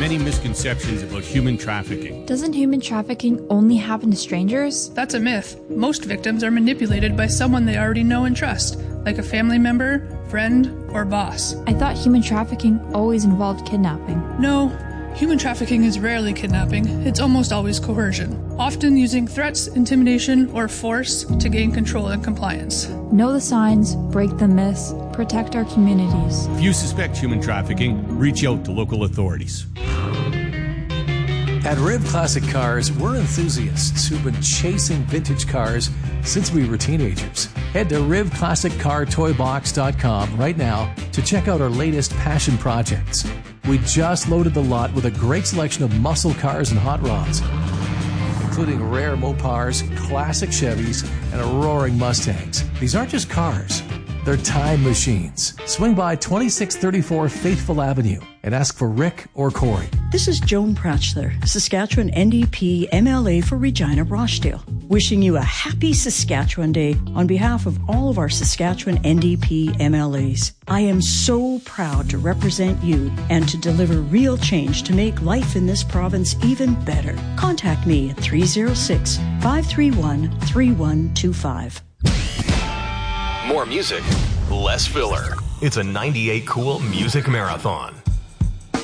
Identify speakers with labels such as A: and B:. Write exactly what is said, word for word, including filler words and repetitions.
A: many misconceptions about human trafficking.
B: Doesn't human trafficking only happen to strangers?
C: That's a myth. Most victims are manipulated by someone they already know and trust, like a family member, friend, or boss.
B: I thought human trafficking always involved kidnapping.
C: No, human trafficking is rarely kidnapping. It's almost always coercion, often using threats, intimidation, or force to gain control and compliance.
B: Know the signs, break the myths, protect our communities.
A: If you suspect human trafficking, reach out to local authorities.
D: At Riv Classic Cars, we're enthusiasts who've been chasing vintage cars since we were teenagers. Head to riv classic car toy box dot com right now to check out our latest passion projects. We just loaded the lot with a great selection of muscle cars and hot rods, including rare Mopars, classic Chevys, and roaring Mustangs. These aren't just cars, they're time machines. Swing by twenty-six thirty-four Faithful Avenue and ask for Rick or Corey.
E: This is Joan Pratchler, Saskatchewan N D P M L A for Regina Rochdale. Wishing you a happy Saskatchewan Day on behalf of all of our Saskatchewan N D P M L As. I am so proud to represent you and to deliver real change to make life in this province even better. Contact me at three oh six, five three one, three one two five.
F: More music, less filler. It's a ninety-eight Cool Music Marathon.